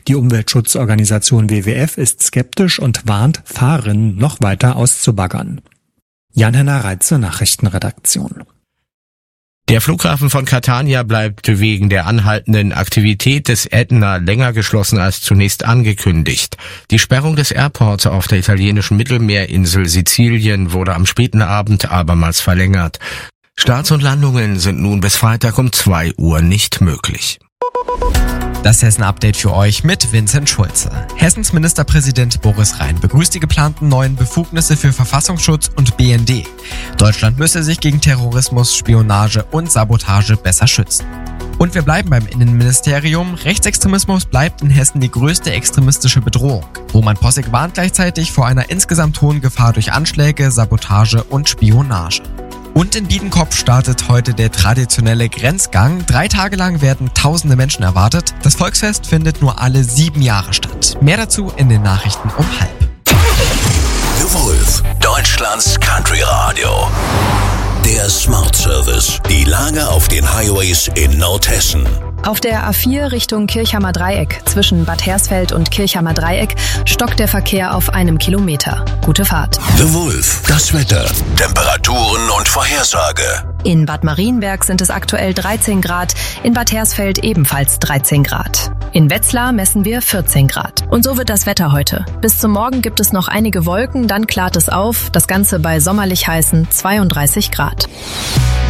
Die Umweltschutzorganisation WWF ist skeptisch und warnt, Fahrerinnen noch weiter auszubaggern. Jan-Henner Reitze, Nachrichtenredaktion. Der Flughafen von Catania bleibt wegen der anhaltenden Aktivität des Ätna länger geschlossen als zunächst angekündigt. Die Sperrung des Airports auf der italienischen Mittelmeerinsel Sizilien wurde am späten Abend abermals verlängert. Starts und Landungen sind nun bis Freitag um 2 Uhr nicht möglich. Das Hessen-Update für euch mit Vincent Schulze. Hessens Ministerpräsident Boris Rhein begrüßt die geplanten neuen Befugnisse für Verfassungsschutz und BND. Deutschland müsse sich gegen Terrorismus, Spionage und Sabotage besser schützen. Und wir bleiben beim Innenministerium. Rechtsextremismus bleibt in Hessen die größte extremistische Bedrohung. Roman Possig warnt gleichzeitig vor einer insgesamt hohen Gefahr durch Anschläge, Sabotage und Spionage. Und in Biedenkopf startet heute der traditionelle Grenzgang. 3 Tage lang werden tausende Menschen erwartet. Das Volksfest findet nur alle 7 Jahre statt. Mehr dazu in den Nachrichten um 12:30. The Wolf, Deutschlands Country Radio. Der Smart Service. Die Lage auf den Highways in Nordhessen. Auf der A4 Richtung Kirchhammer Dreieck zwischen Bad Hersfeld und Kirchhammer Dreieck stockt der Verkehr auf 1 Kilometer. Gute Fahrt. The Wolf, das Wetter, Temperaturen und Vorhersage. In Bad Marienberg sind es aktuell 13 Grad, in Bad Hersfeld ebenfalls 13 Grad. In Wetzlar messen wir 14 Grad. Und so wird das Wetter heute. Bis zum Morgen gibt es noch einige Wolken, dann klart es auf. Das Ganze bei sommerlich heißen 32 Grad.